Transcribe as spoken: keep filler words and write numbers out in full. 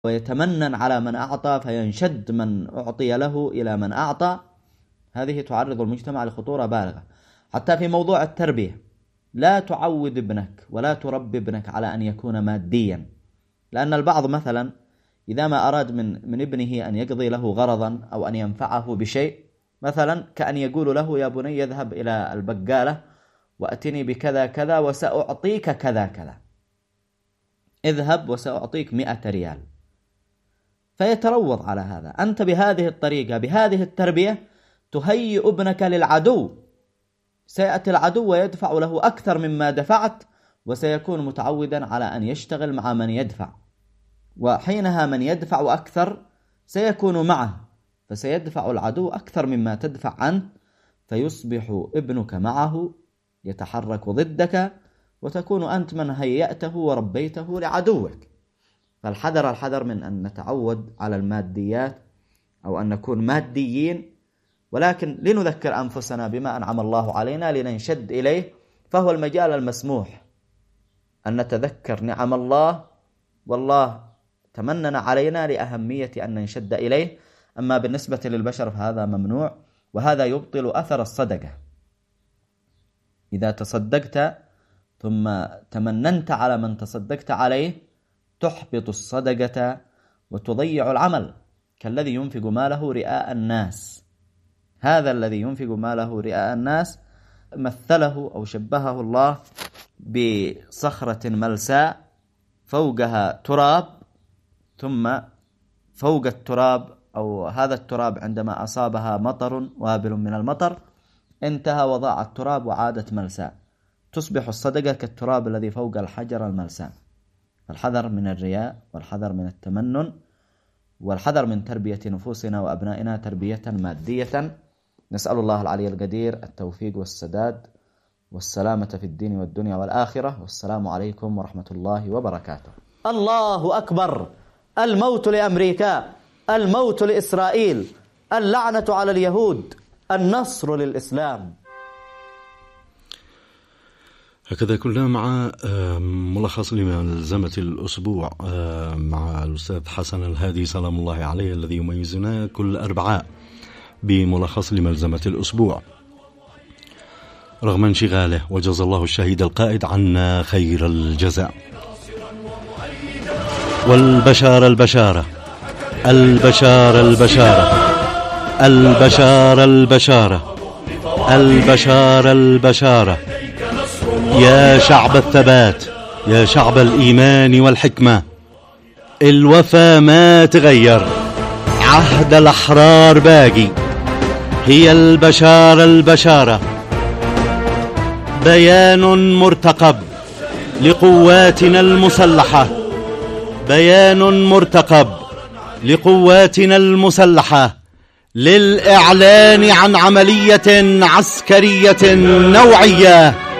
ويتمنن على من أعطى فينشد من أعطي له إلى من أعطى، هذه تعرض المجتمع لخطورة بالغة. حتى في موضوع التربية لا تعود ابنك ولا تربي ابنك على أن يكون ماديا، لأن البعض مثلا إذا ما أراد من, من ابنه أن يقضي له غرضا أو أن ينفعه بشيء، مثلا كأن يقول له يا بني يذهب إلى البقالة وأتني بكذا كذا وسأعطيك كذا كذا، اذهب وسأعطيك مئة ريال، فيتروض على هذا. أنت بهذه الطريقة بهذه التربية تهيئ ابنك للعدو، سيأتي العدو ويدفع له أكثر مما دفعت، وسيكون متعودا على أن يشتغل مع من يدفع، وحينها من يدفع أكثر سيكون معه، فسيدفع العدو أكثر مما تدفع عنه، فيصبح ابنك معه يتحرك ضدك، وتكون أنت من هيأته وربيته لعدوك. فالحذر الحذر من أن نتعود على الماديات أو أن نكون ماديين، ولكن لنذكر أنفسنا بما أنعم الله علينا لننشد إليه، فهو المجال المسموح أن نتذكر نعم الله، والله تمنن علينا لأهمية أن ننشد إليه. أما بالنسبة للبشر فهذا ممنوع، وهذا يبطل أثر الصدقة. إذا تصدقت ثم تمننت على من تصدقت عليه تحبط الصدقة وتضيع العمل، كالذي ينفق ماله رئاء الناس. هذا الذي ينفق ماله رئاء الناس مثله أو شبهه الله بصخرة ملساء فوقها تراب، ثم فوق التراب أو هذا التراب عندما أصابها مطر وابل من المطر انتهى وضاع التراب وعادت ملساء. تصبح الصدقة كالتراب الذي فوق الحجر الملساء. فالحذر من الرياء والحذر من التمنن والحذر من تربية نفوسنا وأبنائنا تربية مادية. نسأل الله العلي القدير التوفيق والسداد والسلامة في الدين والدنيا والآخرة، والسلام عليكم ورحمة الله وبركاته. الله أكبر. الموت لأمريكا، الموت لإسرائيل، اللعنة على اليهود، النصر للإسلام. هكذا كنا مع ملخص لملزمة الأسبوع مع الأستاذ حسن الهادي سلام الله عليه، الذي يميزنا كل أربعاء بملخص لملزمة الأسبوع رغم انشغاله، وجزا الله الشهيد القائد عنا خير الجزاء. والبشارة البشارة البشارة البشارة البشارة البشارة البشارة البشارة يا شعب الثبات، يا شعب الإيمان والحكمة، الوفا ما تغير، عهد الأحرار باقي. هي البشارة البشارة بيان مرتقب لقواتنا المسلحة، بيان مرتقب لقواتنا المسلحة للإعلان عن عملية عسكرية نوعية